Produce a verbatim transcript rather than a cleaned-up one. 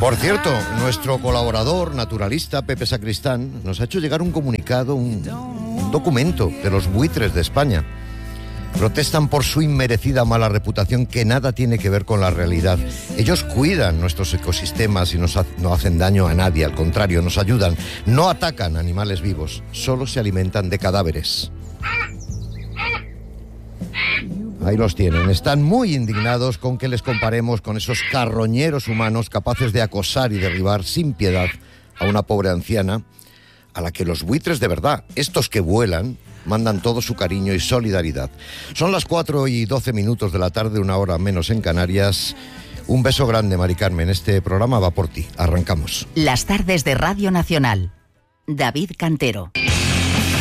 Por cierto, nuestro colaborador naturalista Pepe Sacristán nos ha hecho llegar un comunicado, un, un documento de los buitres de España. Protestan por su inmerecida mala reputación que nada tiene que ver con la realidad. Ellos cuidan nuestros ecosistemas y nos ha, no hacen daño a nadie, al contrario, nos ayudan. No atacan animales vivos, solo se alimentan de cadáveres. Ahí los tienen. Están muy indignados con que les comparemos con esos carroñeros humanos capaces de acosar y derribar sin piedad a una pobre anciana a la que los buitres de verdad, estos que vuelan, mandan todo su cariño y solidaridad. Son las cuatro y doce minutos de la tarde, una hora menos en Canarias. Un beso grande, Mari Carmen. Este programa va por ti. Arrancamos. Las tardes de Radio Nacional. David Cantero.